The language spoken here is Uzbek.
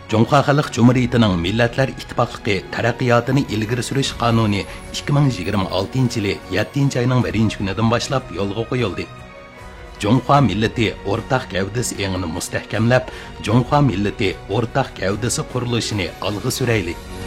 Cumhuriyet Xalq Cumhuriyetining Millatlar İttifaqligi taraqqiyotini ilgari surish qonuni 2026 yili 7 oyning 1 kunidan boshlab yo'lga qo'yildi. Cumhuriyet millati o'rtaq gavdasi engini mustahkamlab, Cumhuriyet millati o'rtaq gavdasi qurilishini olg'a surayli.